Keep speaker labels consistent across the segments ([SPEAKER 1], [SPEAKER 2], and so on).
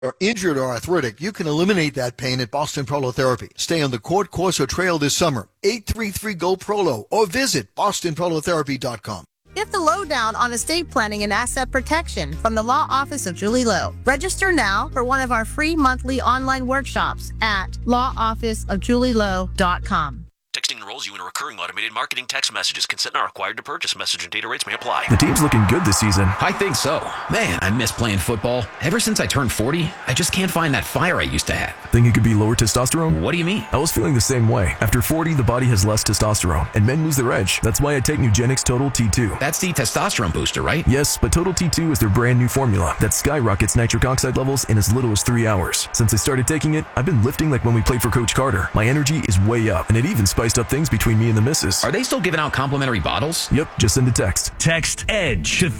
[SPEAKER 1] Are injured or arthritic, you can eliminate that pain at Boston Prolotherapy. Stay on the court, course, or trail this summer. 833-GO-PROLO or visit bostonprolotherapy.com.
[SPEAKER 2] Get the lowdown on estate planning and asset protection from the Law Office of Julie Lowe. Register now for one of our free monthly online workshops at lawofficeofjulielowe.com.
[SPEAKER 3] Texting enrolls you in a recurring automated marketing text messages. Consent not required to purchase. Message and data rates may apply.
[SPEAKER 4] The team's looking good this season.
[SPEAKER 5] I think so. Man, I miss playing football. Ever since I turned 40, I just can't find that fire I used to have.
[SPEAKER 4] Think it could be lower testosterone?
[SPEAKER 5] What do you mean?
[SPEAKER 4] I was feeling the same way. After 40, the body has less testosterone, and men lose their edge. That's why I take Nugenix Total T2.
[SPEAKER 5] That's the testosterone booster, right?
[SPEAKER 4] Yes, but Total T2 is their brand new formula that skyrockets nitric oxide levels in as little as 3 hours. Since I started taking it, I've been lifting like when we played for Coach Carter. My energy is way up, and it even spiced up things between me and the missus.
[SPEAKER 5] Are they still giving out complimentary bottles?
[SPEAKER 4] Yep, just send a text.
[SPEAKER 6] Text EDGE to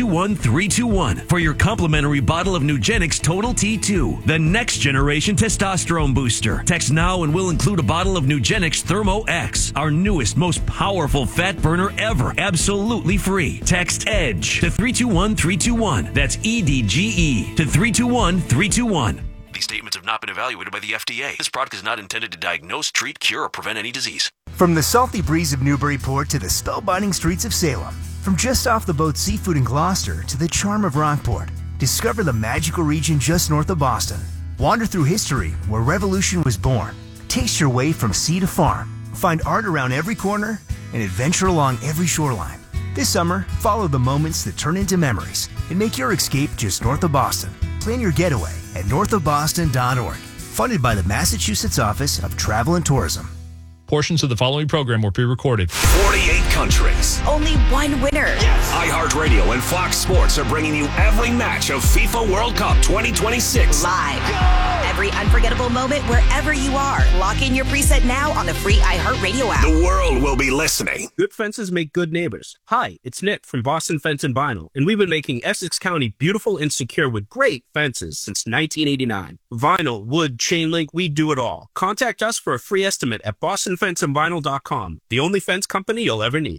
[SPEAKER 6] 321-321 for your complimentary bottle of Nugenix Total T2, the next generation testosterone booster. Text now and we'll include a bottle of Nugenix Thermo X, our newest, most powerful fat burner ever, absolutely free. Text EDGE to 321-321. That's EDGE to 321-321.
[SPEAKER 3] These statements have not been evaluated by the FDA. This product is not intended to diagnose, treat, cure, or prevent any disease.
[SPEAKER 7] From the salty breeze of Newburyport to the spellbinding streets of Salem, from just off the boat seafood in Gloucester to the charm of Rockport, discover the magical region just north of Boston. Wander through history where revolution was born. Taste your way from sea to farm. Find art around every corner and adventure along every shoreline. This summer, follow the moments that turn into memories and make your escape just north of Boston. Plan your getaway at northofboston.org. Funded by the Massachusetts Office of Travel and Tourism.
[SPEAKER 8] Portions of the following program were pre-recorded.
[SPEAKER 9] 48 countries.
[SPEAKER 10] Only one winner.
[SPEAKER 9] Yes. iHeartRadio and Fox Sports are bringing you every match of FIFA World Cup 2026.
[SPEAKER 10] Live. Go! Every unforgettable moment wherever you are. Lock in your preset now on the free iHeartRadio app.
[SPEAKER 9] The world will be listening.
[SPEAKER 11] Good fences make good neighbors. Hi, it's Nick from Boston Fence and Vinyl, and we've been making Essex County beautiful and secure with great fences since 1989. Vinyl, wood, chain link, we do it all. Contact us for a free estimate at bostonfenceandvinyl.com, the only fence company you'll ever need.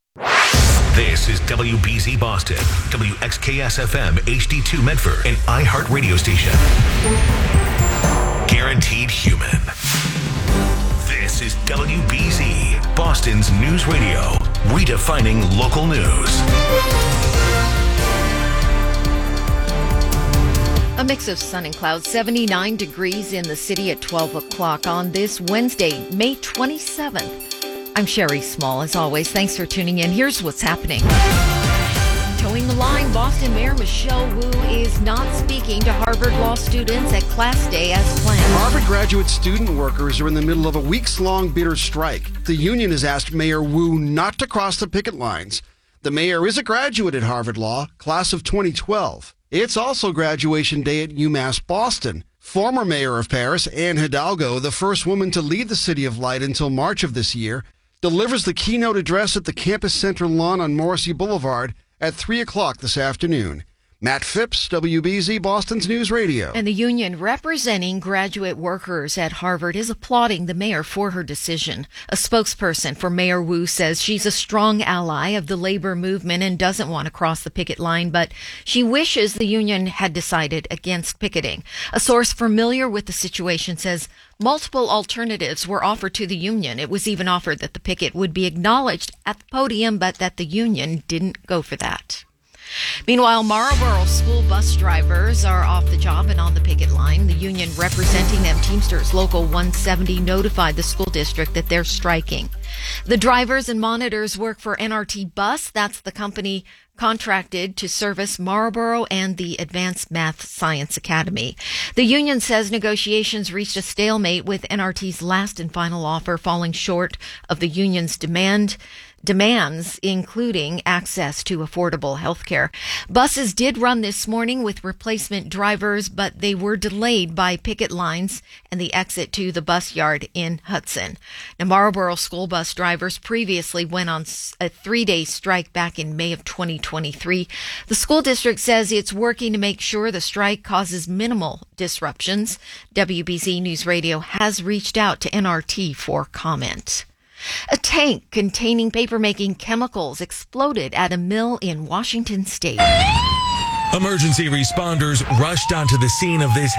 [SPEAKER 9] This is WBZ Boston, WXKS-FM HD2 Medford, an iHeart radio station. Guaranteed human. This is WBZ, Boston's news radio, redefining local news.
[SPEAKER 12] A mix of sun and clouds, 79 degrees in the city at 12 o'clock on this Wednesday, May 27th. I'm Sherry Small, as always. Thanks for tuning in. Here's what's happening. Towing the line, Boston Mayor Michelle Wu is not speaking to Harvard Law students at Class Day as planned.
[SPEAKER 13] Harvard graduate student workers are in the middle of a weeks-long bitter strike. The union has asked Mayor Wu not to cross the picket lines. The mayor is a graduate at Harvard Law, class of 2012. It's also graduation day at UMass Boston. Former mayor of Paris, Anne Hidalgo, the first woman to lead the City of Light until March of this year, delivers the keynote address at the Campus Center lawn on Morrissey Boulevard at 3 o'clock this afternoon. Matt Phipps, WBZ Boston's News Radio.
[SPEAKER 12] And the union representing graduate workers at Harvard is applauding the mayor for her decision. A spokesperson for Mayor Wu says she's a strong ally of the labor movement and doesn't want to cross the picket line, but she wishes the union had decided against picketing. A source familiar with the situation says multiple alternatives were offered to the union. It was even offered that the picket would be acknowledged at the podium, but that the union didn't go for that. Meanwhile, Marlboro school bus drivers are off the job and on the picket line. The union representing them, Teamsters Local 170, notified the school district that they're striking. The drivers and monitors work for NRT Bus. That's the company contracted to service Marlboro and the Advanced Math Science Academy. The union says negotiations reached a stalemate with NRT's last and final offer falling short of the union's demands, including access to affordable health care. Buses did run this morning with replacement drivers, but they were delayed by picket lines and the exit to the bus yard in Hudson. Now, Marlboro school bus drivers previously went on a 3-day strike back in May of 2023. The school district says it's working to make sure the strike causes minimal disruptions. WBZ News Radio has reached out to NRT for comment. A tank containing paper-making chemicals exploded at a mill in Washington State.
[SPEAKER 14] Emergency responders rushed onto the scene of this